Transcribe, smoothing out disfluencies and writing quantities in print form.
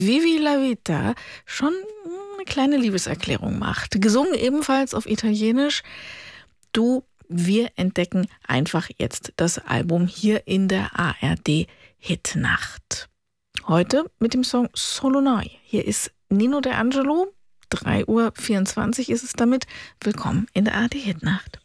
Vivi la Vita schon eine kleine Liebeserklärung macht. Gesungen ebenfalls auf Italienisch. Du, wir entdecken einfach jetzt das Album hier in der ARD Hitnacht. Heute mit dem Song Solo Noi. Hier ist Nino De Angelo. 3:24 Uhr ist es damit. Willkommen in der ARD Hitnacht.